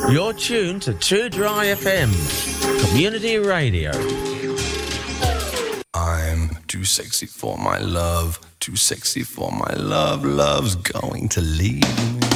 You're tuned to Too Dry FM, community radio. I'm too sexy for my love, too sexy for my love. Love's going to leave me.